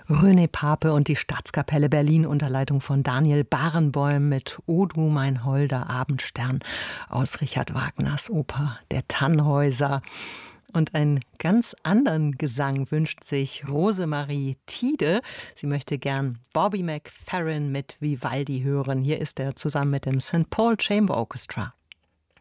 René Pape und die Staatskapelle Berlin unter Leitung von Daniel Barenboim mit O du mein holder Abendstern aus Richard Wagners Oper Der Tannhäuser. Und einen ganz anderen Gesang wünscht sich Rosemarie Tiede. Sie möchte gern Bobby McFerrin mit Vivaldi hören. Hier ist er zusammen mit dem St. Paul Chamber Orchestra.